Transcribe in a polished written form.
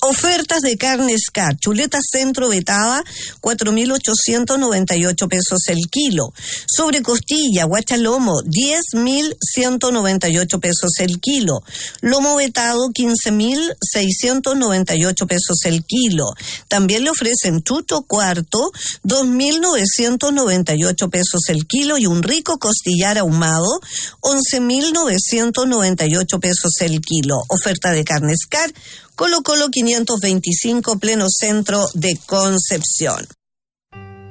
Ofertas de carne Scar. Chuleta centro vetada, 4.898 pesos el kilo. Sobrecostilla, guachalomo, 10.198 pesos el kilo. Lomo vetado, 15.698 pesos el kilo. También le ofrecen chucho cuarto, 2.998 pesos el kilo, y un rico costillar ahumado, 11.998 pesos el kilo. Oferta de carne Scar, Colo Colo 525, pleno centro de Concepción.